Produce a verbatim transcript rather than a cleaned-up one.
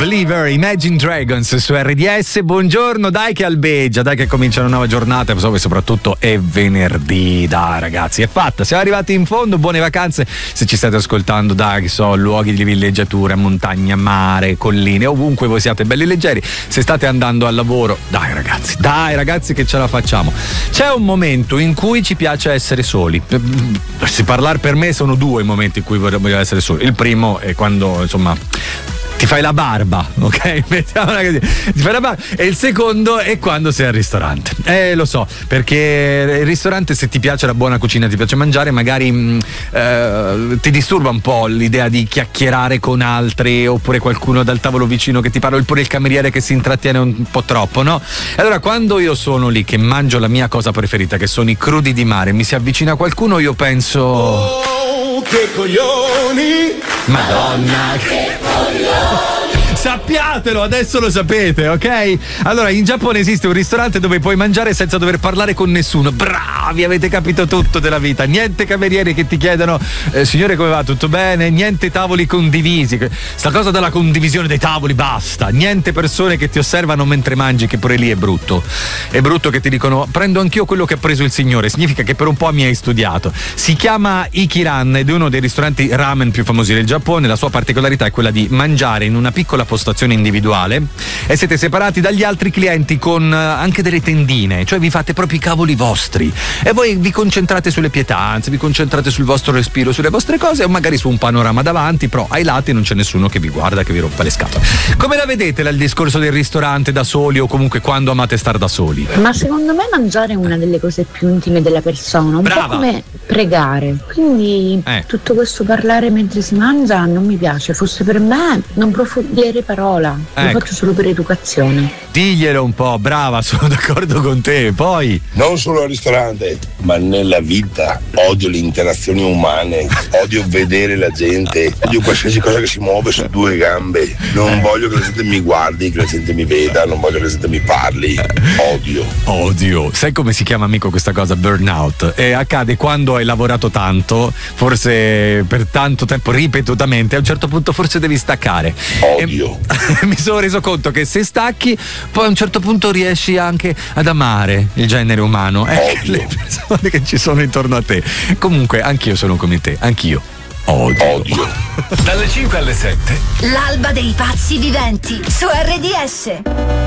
Believer, Imagine Dragons su R D S. Buongiorno, dai che albeggia, dai che comincia una nuova giornata, e soprattutto è venerdì, dai ragazzi, è fatta, siamo arrivati in fondo, buone vacanze se ci state ascoltando da, che so, luoghi di villeggiatura, montagna, mare, colline, ovunque voi siate belli leggeri, se state andando al lavoro, dai ragazzi, dai ragazzi che ce la facciamo. C'è un momento in cui ci piace essere soli, se parlare per me sono due i momenti in cui voglio essere soli. Il primo è quando, insomma, ti fai la barba, ok? Mettiamola così. Ti fai la barba. E il secondo è quando sei al ristorante. Eh, lo so, perché il ristorante, se ti piace la buona cucina, ti piace mangiare, magari mh, eh, ti disturba un po' l'idea di chiacchierare con altri, oppure qualcuno dal tavolo vicino che ti parla, oppure il cameriere che si intrattiene un po' troppo, no? E allora, quando io sono lì che mangio la mia cosa preferita, che sono i crudi di mare, mi si avvicina qualcuno, io penso: oh, che coglioni! Madonna, che coglioni! Sappiatelo, adesso lo sapete, ok? Allora, in Giappone esiste un ristorante dove puoi mangiare senza dover parlare con nessuno. Bravi, avete capito tutto della vita. Niente camerieri che ti chiedono eh, signore come va, tutto bene? Niente tavoli condivisi. Sta cosa della condivisione dei tavoli, basta. Niente persone che ti osservano mentre mangi, che pure lì è brutto. È brutto che ti dicono prendo anch'io quello che ha preso il signore. Significa che per un po' mi hai studiato. Si chiama Ikiran ed è uno dei ristoranti ramen più famosi del Giappone. La sua particolarità è quella di mangiare in una piccola postazione individuale e siete separati dagli altri clienti con anche delle tendine, cioè vi fate proprio i cavoli vostri e voi vi concentrate sulle pietanze, vi concentrate sul vostro respiro, sulle vostre cose o magari su un panorama davanti, però ai lati non c'è nessuno che vi guarda, che vi rompa le scatole. Come la vedete il discorso del ristorante da soli o comunque quando amate star da soli? Ma secondo me mangiare è una delle cose più intime della persona, un Brava. po' come pregare, quindi eh. tutto questo parlare mentre si mangia non mi piace, fosse per me non proferire parola, ecco. Lo faccio solo per educazione. Diglielo un po', brava, sono d'accordo con te. Poi non solo al ristorante, ma nella vita odio le interazioni umane, odio vedere la gente, odio qualsiasi cosa che si muove su due gambe, non voglio che la gente mi guardi, che la gente mi veda, non voglio che la gente mi parli, odio. Odio. Sai come si chiama, amico, questa cosa? Burnout. E accade quando hai lavorato tanto, forse per tanto tempo, ripetutamente, a un certo punto forse devi staccare. Odio. E mi sono reso conto che se stacchi poi a un certo punto riesci anche ad amare il genere umano, eh, le persone che ci sono intorno a te. Comunque anch'io sono come te, anch'io odio. Odio. Dalle cinque alle sette l'alba dei pazzi viventi su R D S.